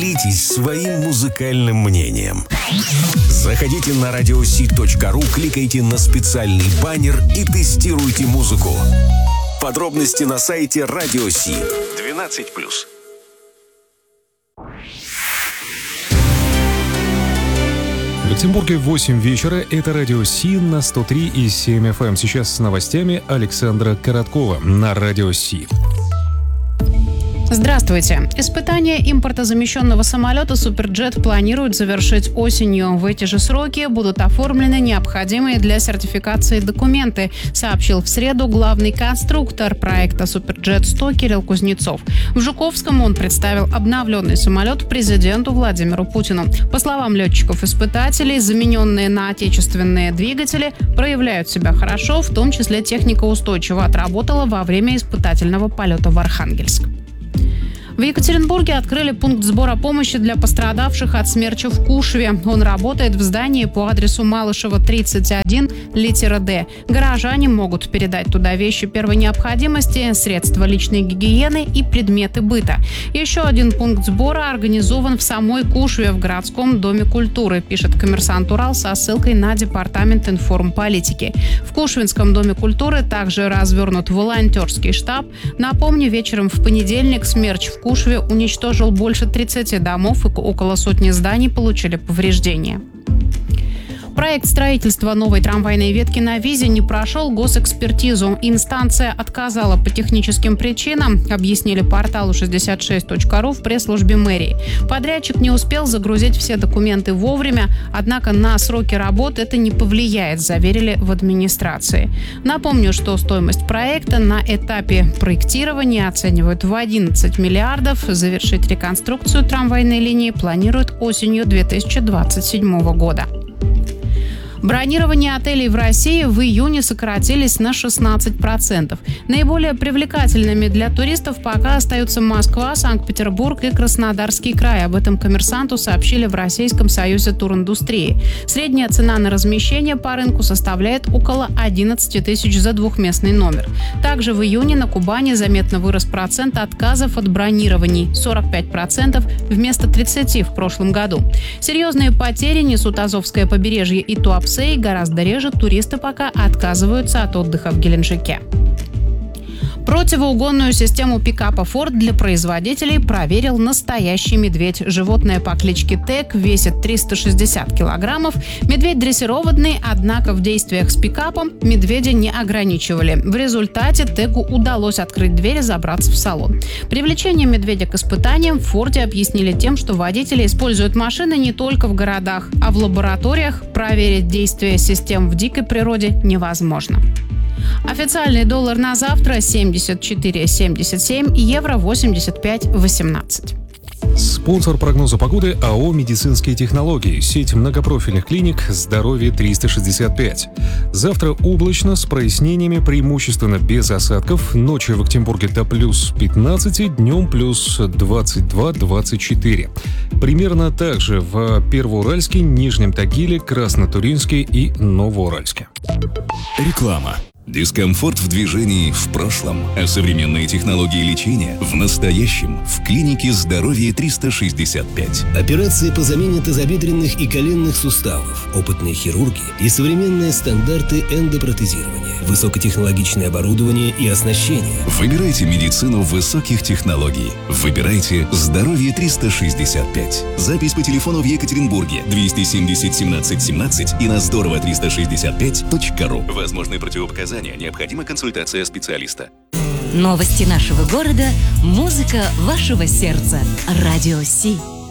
Делитесь своим музыкальным мнением. Заходите на radiosee.ru, кликайте на специальный баннер и тестируйте музыку. Подробности на сайте Radio Sea. 12+. В Екатеринбурге 8 вечера. Это Радио Си на 103,7 FM. Сейчас с новостями Александра Короткова на Радио Си. Здравствуйте. Испытания импортозамещенного самолета «Суперджет» планируют завершить осенью. В эти же сроки будут оформлены необходимые для сертификации документы, сообщил в среду главный конструктор проекта «Суперджет-100» Кирилл Кузнецов. В Жуковском он представил обновленный самолет президенту Владимиру Путину. По словам летчиков-испытателей, замененные на отечественные двигатели проявляют себя хорошо, в том числе техника устойчиво отработала во время испытательного полета в Архангельск. В Екатеринбурге открыли пункт сбора помощи для пострадавших от смерча в Кушве. Он работает в здании по адресу Малышева, 31, литера «Д». Горожане могут передать туда вещи первой необходимости, средства личной гигиены и предметы быта. Еще один пункт сбора организован в самой Кушве в городском доме культуры, пишет «Коммерсант Урал» со ссылкой на департамент информполитики. В Кушвинском доме культуры также развернут волонтерский штаб. Напомню, вечером в понедельник смерч в Кушве уничтожил больше 30 домов и около сотни зданий получили повреждения. Проект строительства новой трамвайной ветки на Визе не прошел госэкспертизу. Инстанция отказала по техническим причинам, объяснили порталу 66.ru в пресс-службе мэрии. Подрядчик не успел загрузить все документы вовремя, однако на сроки работ это не повлияет, заверили в администрации. Напомню, что стоимость проекта на этапе проектирования оценивают в 11 миллиардов. Завершить реконструкцию трамвайной линии планируют осенью 2027 года. Бронирование отелей в России в июне сократились на 16%. Наиболее привлекательными для туристов пока остаются Москва, Санкт-Петербург и Краснодарский край. Об этом «Коммерсанту» сообщили в Российском союзе туриндустрии. Средняя цена на размещение по рынку составляет около 11 тысяч за двухместный номер. Также в июне на Кубани заметно вырос процент отказов от бронирований – 45% вместо 30% в прошлом году. Серьезные потери несут Азовское побережье и Туапсе. Гораздо реже туристы пока отказываются от отдыха в Геленджике. Противоугонную систему пикапа Ford для производителей проверил настоящий медведь. Животное по кличке Тек весит 360 килограммов. Медведь дрессированный, однако в действиях с пикапом медведя не ограничивали. В результате Теку удалось открыть дверь и забраться в салон. Привлечение медведя к испытаниям в Форде объяснили тем, что водители используют машины не только в городах, а в лабораториях проверить действие систем в дикой природе невозможно. Официальный доллар на завтра 74,77, евро 85,18. Спонсор прогноза погоды АО «Медицинские технологии», сеть многопрофильных клиник «Здоровье 365». Завтра облачно, с прояснениями, преимущественно без осадков. Ночью в Екатеринбурге до плюс 15, днем плюс 22-24. Примерно так же в Первоуральске, Нижнем Тагиле, Краснотуринске и Новоуральске. Реклама. Дискомфорт в движении в прошлом, а современные технологии лечения в настоящем в клинике «Здоровье 365». Операции по замене тазобедренных и коленных суставов, опытные хирурги и современные стандарты эндопротезирования, высокотехнологичное оборудование и оснащение. Выбирайте медицину высоких технологий. Выбирайте «Здоровье 365». Запись по телефону в Екатеринбурге 270 17 17 и на здорово365.ру. Возможны противопоказания. Необходима консультация специалиста. Новости нашего города, музыка вашего сердца. Радио Си.